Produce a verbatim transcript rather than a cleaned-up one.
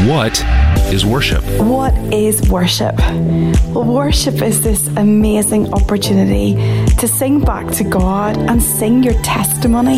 What is worship? What is worship? Well, worship is this amazing opportunity to sing back to God and sing your testimony